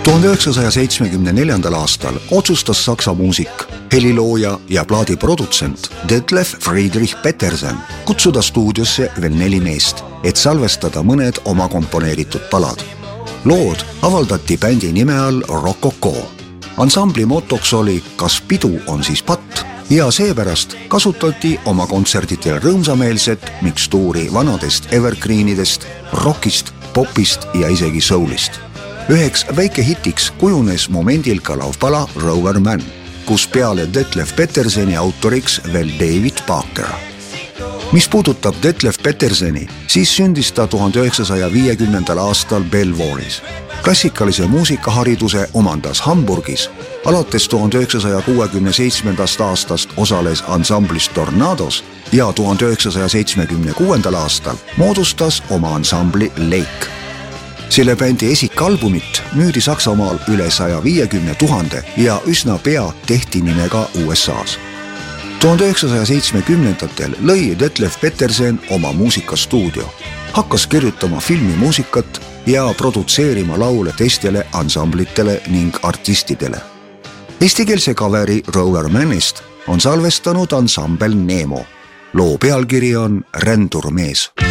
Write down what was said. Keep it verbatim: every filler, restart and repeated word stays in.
tuhande üheksasaja seitsmekümne neljandal aastal otsustas saksa muusik, helilooja ja plaadiprodutsent Detlef Friedrich Petersen kutsuda stuudiosse veel neli meest, et salvestada mõned oma komponeeritud palad. Lood avaldati bändi nime all Rokoko. Ansambli motoks oli "Kas pidu on siis patt?" ja seepärast kasutati oma kontserditel rõõmsameelset mikstuuri vanadest evergreenidest, rockist, popist ja isegi soulist. Üheks väikehitiks kujunes momendil ka laulpala Rover Man, kus peale Detlef Peterseni autoriks veel David Parker. Mis puudutab Detlef Peterseni, siis sündis ta tuhande üheksasaja viiekümnendal aastal Belvoris. Klassikalise muusikahariduse omandas Hamburgis. Alates tuhande üheksasaja kuuekümne seitsmendast aastast osales ansamblis Tornados ja tuhande üheksasaja seitsmekümne kuuendal aastal moodustas oma ansambli Lake. Selle bändi esikalbumit müüdi Saksamaal üle saja viiekümne tuhande ja üsna pea tehti nimega U S A's. tuhande üheksasaja seitsmekümnendatel lõi Detlef Petersen oma muusikastuudio, hakkas kirjutama filmimuusikat ja produtseerima laule teistele ansamblitele ning artistidele. Eestikeelse kaveri Rover Manist on salvestanud ansambel Nemo. Loo pealkiri on Rändurmees.